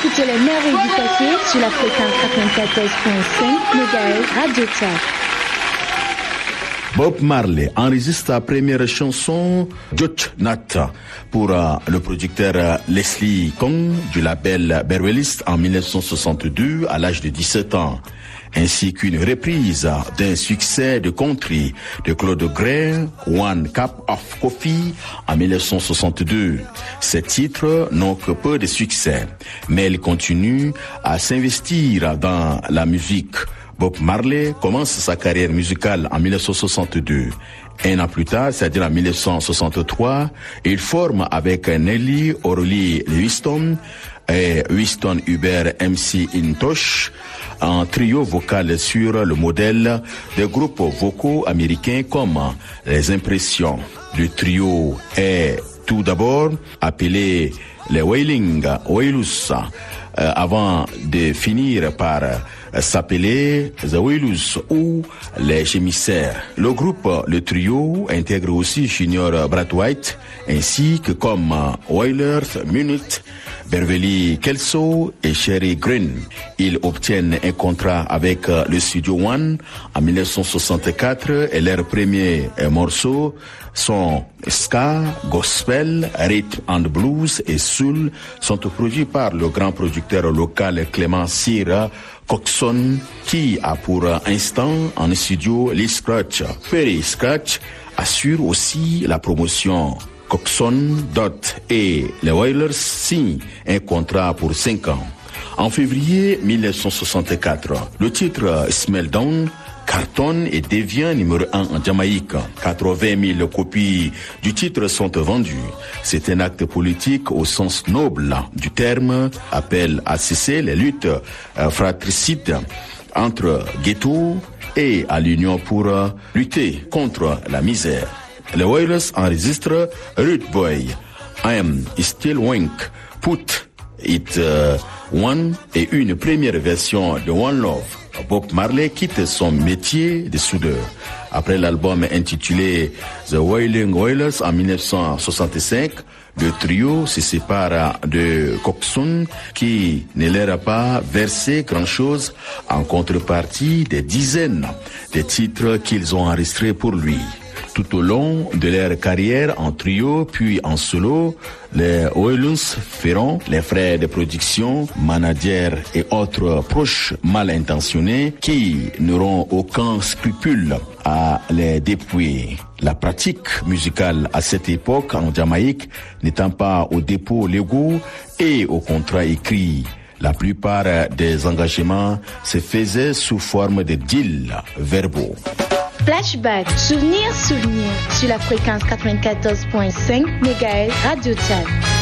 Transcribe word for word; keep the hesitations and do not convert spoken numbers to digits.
Écoutez les merveilles du passé sur la fréquence quatre-vingt-quatorze virgule cinq mégahertz Radio Tchad. Bob Marley enregistre sa première chanson Judge Not pour euh, le producteur euh, Leslie Kong du label Berwellist en dix-neuf cent soixante-deux à l'âge de dix-sept ans, ainsi qu'une reprise d'un succès de country de Claude Gray, One Cup of Coffee en dix-neuf cent soixante-deux. Ces titres n'ont que peu de succès, mais ils continuent à s'investir dans la musique. Bob Marley commence sa carrière musicale en dix-neuf cent soixante-deux. Un an plus tard, c'est-à-dire en dix-neuf cent soixante-trois, il forme avec Nelly Orly Winston et Winston Hubert M C Intosh un trio vocal sur le modèle des groupes vocaux américains comme Les Impressions. Le trio est tout d'abord appelé les Wailing Wailers euh, avant de finir par euh, s'appeler The Wailers ou les Gémissaires. Le groupe, le trio, intègre aussi Junior Brathwaite ainsi que comme euh, Wailers Minute, Beverly Kelso et Sherry Green. Ils obtiennent un contrat avec euh, le Studio One en dix-neuf cent soixante-quatre et leurs premiers euh, morceaux sont ska, gospel, rhythm and blues et soul sont produits par le grand producteur local Clément Cyr Coxon qui a pour instant en studio Lee Scratch. Perry Scratch assure aussi la promotion. Coxon, Dot et les Wailers signent un contrat pour cinq ans. En février dix-neuf cent soixante-quatre, le titre Smell Down cartonne et devient numéro un en Jamaïque. quatre-vingt mille copies du titre sont vendues. C'est un acte politique au sens noble du terme, appelle à cesser les luttes euh, fratricides entre ghettos et à l'union pour euh, lutter contre la misère. Les Wailers enregistrent Rude Boy, I Am Still Wink, Put It uh, One et une première version de One Love. Bob Marley quitte son métier de soudeur. Après l'album intitulé The Wailing Wailers en dix-neuf cent soixante-cinq, le trio se sépare de Coxon qui ne leur a pas versé grand-chose en contrepartie des dizaines de titres qu'ils ont enregistrés pour lui. Tout au long de leur carrière en trio puis en solo, les Wailers feront les frais de production, managers et autres proches mal intentionnés qui n'auront aucun scrupule à les dépouiller. La pratique musicale à cette époque en Jamaïque n'étant pas aux dépôts légaux et aux contrats écrits. La plupart des engagements se faisaient sous forme de deals verbaux. Flashback, souvenirs, souvenirs, sur la fréquence quatre-vingt-quatorze virgule cinq mégahertz Radio Tchad.